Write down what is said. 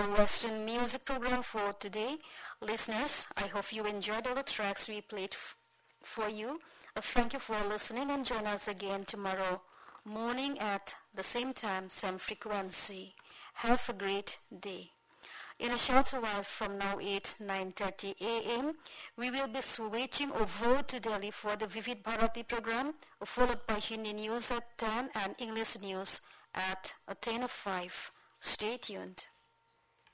our Western music program for today. Listeners, I hope you enjoyed all the tracks we played for you. Thank you for listening and join us again tomorrow morning at the same time, same frequency. Have a great day. In a short while from now 9:30 a.m., we will be switching over to Delhi for the Vivid Bharati program, followed by Hindi news at 10 and English news at 10:05. Stay tuned.